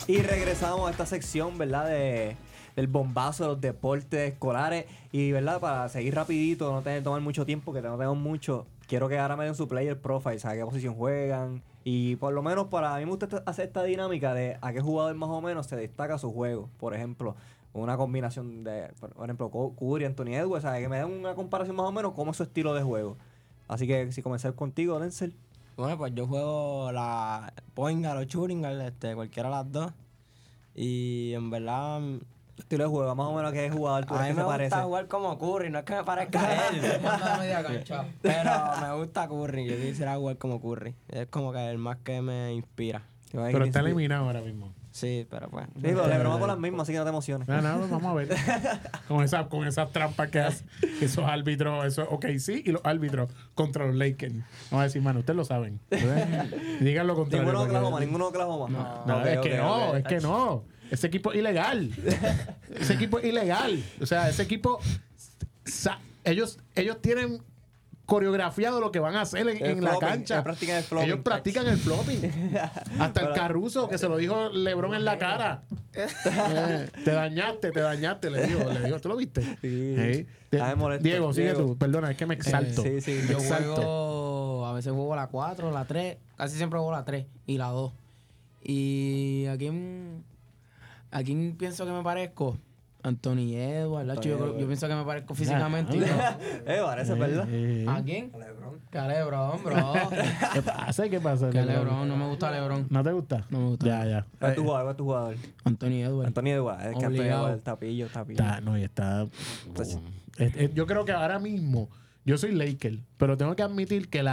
Y regresamos a esta sección, ¿verdad? Del bombazo de los deportes escolares. Y, ¿verdad? Para seguir rapidito, no tener tomar mucho tiempo, que no tengo mucho. Quiero que ahora me den su player profile, ¿sabes? ¿Qué posición juegan? Y por lo menos para mí me gusta hacer esta dinámica de a qué jugador más o menos se destaca su juego. Por ejemplo, una combinación de, por ejemplo, Curry, Anthony Edwards, ¿sabes? Que me den una comparación más o menos cómo es su estilo de juego. Así que si comenzar contigo, Denzel. Bueno, pues yo juego la point guard o shooting guard, cualquiera de las dos. Y en verdad, Estilo de juego, más o menos qué jugador tú a eres mí que me se gusta parece. jugar como Curry, no es que me parezca a él. Pero me gusta Curry, yo quisiera jugar como Curry. Es como que el más que me inspira. Pero está eliminado ahora mismo. Sí, pero pues. Sí, pero LeBron va por las mismas, así que no te emociones. No, vamos a ver. con esas trampas que hace esos árbitros, eso, ok, sí, y los árbitros contra los Lakers. Vamos a decir, mano, ustedes lo saben. Díganlo contrario. Ninguno de Oklahoma. No, es que no. Ese equipo es ilegal. Ese equipo es ilegal. O sea, ese equipo, ellos tienen coreografiado lo que van a hacer en la cancha. Ellos practican el flopping. Hasta el Caruso, que se lo dijo LeBron en la cara. Te dañaste, le digo. ¿Tú lo viste? Sí. Diego, sigue tú. Perdona, es que me exalto. Sí. Yo juego, a veces juego la 4, la 3, casi siempre juego la 3 y la 2. ¿Y a quién pienso que me parezco? Anthony Edwards, yo pienso que me parezco físicamente. Parece, ¿verdad? ¿A quién? Que a LeBron, bro. ¿Qué pasa? Que a LeBron, no me gusta LeBron. ¿No te gusta? No me gusta. Ya. ¿Cuál es tu jugador? Anthony Edwards. Anthony Edwards. Es que Anthony Obligado. Edwards tapillo. Está. Yo creo que ahora mismo yo soy Laker, pero tengo que admitir que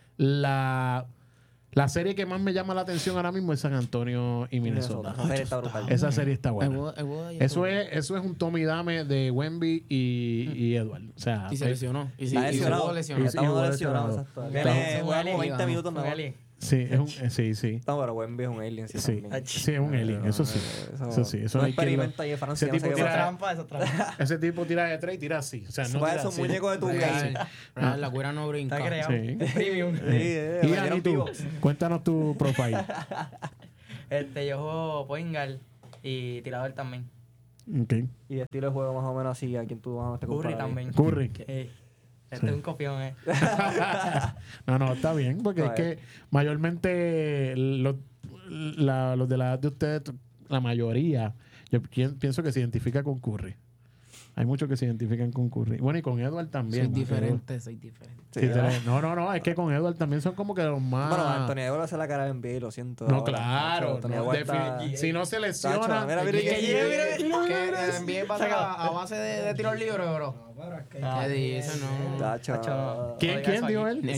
la serie que más me llama la atención ahora mismo es San Antonio y Minnesota. Esa serie está brutal. Esa serie está buena. Eso es. es un Tommy Dame de Wemby y Edward. O sea, Y se lesionó. Y Está lesionado. lesionado. Estamos lesionados. Tiene juega como 20 minutos no. sí, sí. No, pero Wemby es un alien. Sí, también. sí, es un alien, eso sí. Eso un hay que experimento ahí de Francia. ese tipo tira- trampa. Ese tipo tira de 3 y tira así. O sea, no Para tira esos así. muñecos de tu game. La cuera no brinca. Sí. Premium. Y Ani, tú, cuéntanos tu profile. Yo juego point guard y tirador también. Okay. Y de estilo de juego más o menos así, a quien tú vas a Curry también. Curry. Es un copión, No, está bien, porque es que mayormente los de la edad de ustedes, la mayoría, yo pienso que se identifica con Curry. Hay muchos que se identifican con Curry. Bueno, y con Edward también. Soy diferente. Sí, no, es que con Edward también son como que los más... Bueno, Anthony Edwards hace la cara de NBA, lo siento. No, claro. Anthony Edwards está- Si no se lesiona... Mira, Que NBA pasa a base de tiros libres, bro. ¿Qué dice? No. Tacho. ¿Quién dijo él?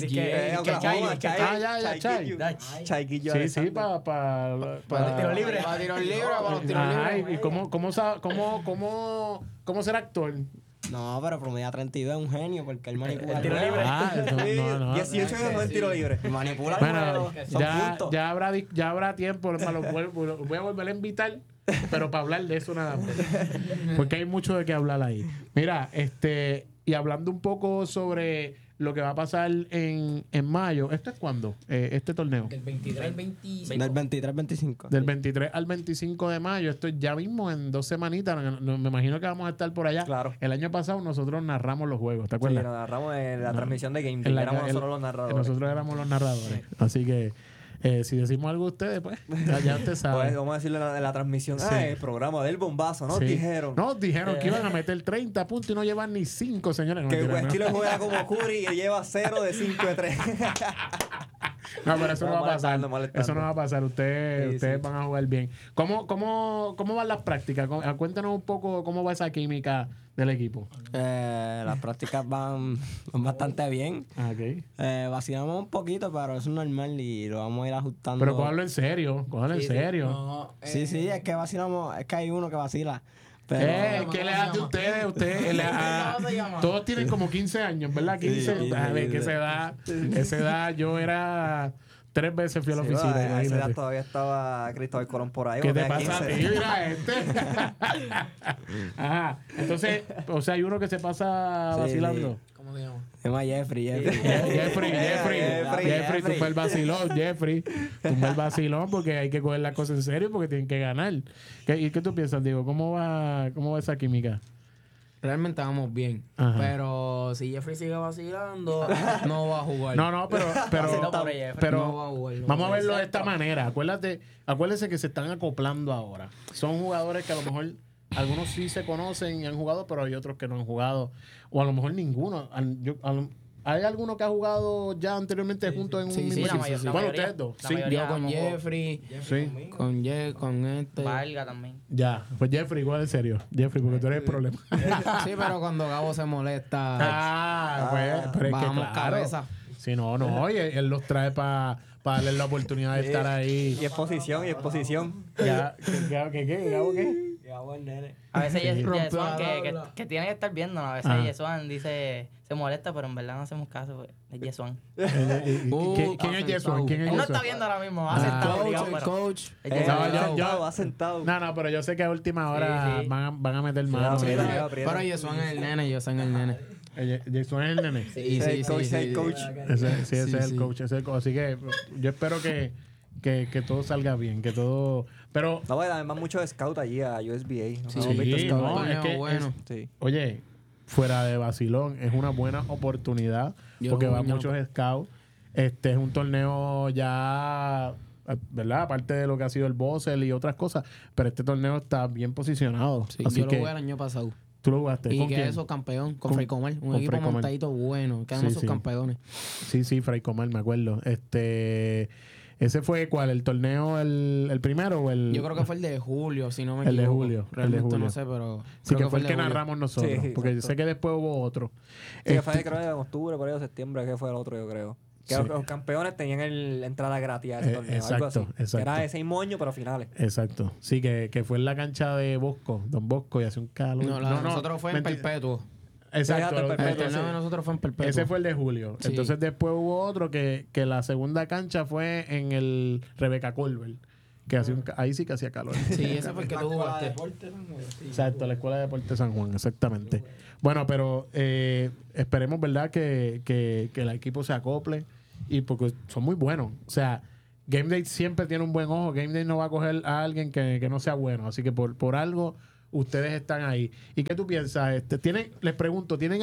Chaiquillo. Sí, para Tiro libre. Para tiros libres, para los tiros libres. ¿Y cómo ser actor? No, pero promedia 32 es un genio porque él manipula el tiro juego. libre. No. 18 que fue el tiro libre. Manipula el Bueno, juego. Son puntos. ya habrá tiempo, hermano. Voy a volver a invitar, pero para hablar de eso nada más. Porque hay mucho de qué hablar ahí. Mira, y hablando un poco sobre lo que va a pasar en mayo. ¿Esto es cuándo? Este torneo. Del 23 al 25. Del 23 al 25. Del 23 al 25 de mayo. Esto es ya mismo en 2 semanitas. Me imagino que vamos a estar por allá. Claro. El año pasado nosotros narramos los juegos, ¿te Sí, acuerdas? nos agarramos en la transmisión de Game En la- éramos en- nosotros los narradores. Nosotros éramos los narradores. Así que si decimos algo a ustedes, pues ya usted sabe. Pues, vamos a decirle en la transmisión. Sí. El programa del bombazo, ¿no? Sí. Dijeron. Nos dijeron que iban a meter 30 puntos y no llevan ni 5, señores. No, Que mentira, Westilo juega como Curry y lleva 0 de 5 de 3. no, pero eso no va a pasar. Molestando. Eso no va a pasar. Ustedes Sí. van a jugar bien. ¿Cómo van las prácticas? Cuéntanos un poco cómo va esa química del equipo. Las prácticas van bastante bien. Ok. Vacilamos un poquito, pero eso es normal y lo vamos a ir ajustando. Pero cójalo en serio. Cójalo en serio. No, Sí, es que vacilamos, es que hay uno que vacila. Pero ¿Qué le hace a ustedes? Todos tienen como 15 años, ¿verdad? 15. Sí, A ver, que esa edad yo era 3 veces fui a la oficina. A esa edad Imagínate. todavía estaba Cristóbal Colón por ahí. ¿Qué te tenía pasa a ti? 15. Mira Ajá. Entonces, o sea, hay uno que se pasa vacilando. como ¿Cómo se llama? Se llama Jeffrey. Jeffrey, tumba el vacilón, Jeffrey. Tumba el vacilón porque hay que coger las cosas en serio porque tienen que ganar. ¿Y qué tú piensas, Diego? ¿Cómo va esa química? Realmente vamos bien. Ajá. Pero si Jeffrey sigue vacilando, no va a jugar. No, pero Pobre Jeffrey. No va a jugar, no vamos va a a verlo de esta manera. Acuérdense que se están acoplando ahora. Son jugadores que a lo mejor algunos sí se conocen y han jugado, pero hay otros que no han jugado. O a lo mejor ninguno. ¿Hay alguno que ha jugado ya anteriormente juntos en un Sí, mismo sí, equipo? la Bueno, mayoría. ustedes dos. La Sí, mayoría. Yo con Vamos, Jeffrey, sí. con este. Valga también. Ya. Pues Jeffrey, igual en serio. Jeffrey, porque tú eres el problema. Sí, pero cuando Gabo se molesta, Pues, pero es que bajamos claro. cabeza. Sí, no. Oye, él los trae para darle la oportunidad de estar ahí. Y exposición. Ya, ¿qué? ¿Gabo qué? A veces Rompió Yesuan, la tabla. que tiene que estar viendo, ¿no? A veces Ajá. Yesuan dice, se molesta, pero en verdad no hacemos caso, pues, es Yesuan. ¿Quién es Yesuan? ¿Quién es Él no Yesuan? está viendo ahora mismo, va a Ah. sentar Coach, obligado, el pero... coach. es No, Yesuan. yo- sentado. No, pero yo sé que a última hora Sí. van a meter mano. aprieta. Pero ellos son el nene, Yesuan es el nene. Sí, Ese es el coach. Ese es el sí. coach. Así que yo espero que todo salga bien, que todo... Pero, No, pues además mucho scout allí a USBA. ¿No? Sí, Hemos visto scout no, allí. es que bueno. Sí. oye, fuera de vacilón, es una buena oportunidad Yo porque van yo- muchos scouts. Es un torneo ya, ¿verdad? Aparte de lo que ha sido el Bosel y otras cosas, pero este torneo está bien posicionado. Sí, Así yo lo que jugué el año pasado. tú lo jugaste. Y ¿Con que quién? eso, campeón, con Con- Frei Comer. Un con equipo Frei Comer. montadito bueno. Quedamos Sí, sus sí. campeones. Sí, Fray Comal, me acuerdo. Ese fue ¿cuál? ¿El torneo el primero o el...? Yo creo que fue el de julio, si no me El de equivoco. julio, el de Realmente julio. no sé, pero... Sí, creo que fue el de que julio. narramos nosotros. Sí, porque exacto. sé que después hubo otro. Sí, que fue Este- creo en octubre, por ahí, o septiembre, que fue el otro, yo creo. Que Sí. los campeones tenían la entrada gratis a ese torneo. Algo así. exacto. Que era de 6 moños, pero finales. Exacto. Sí, que fue en la cancha de Bosco, Don Bosco, y hace un calor. No, la de nosotros fue en mentira. Perpetuo. Exacto. Fíjate, lo- El Perpetuo, torneo sí. de nosotros fue en Perpetuo. Ese fue el de julio. Sí. Entonces después hubo otro que la segunda cancha fue en el Rebeca Colbert. Que hacía ahí sí que hacía calor. Sí, ese fue el que tú jugaste. Exacto, la Escuela de Deporte San Juan, exactamente. Bueno, pero esperemos, ¿verdad? Que el equipo se acople y porque son muy buenos. O sea, Game Day siempre tiene un buen ojo. Game Day no va a coger a alguien que no sea bueno. Así que por algo ustedes están ahí. ¿Y qué tú piensas? Les pregunto, ¿quieren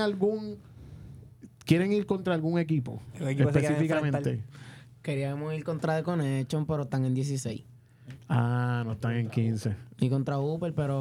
ir contra algún equipo El equipo se quiere específicamente? Queríamos ir contra The Connection, pero están en 16. Ah, no están en 15. Y contra Upper, pero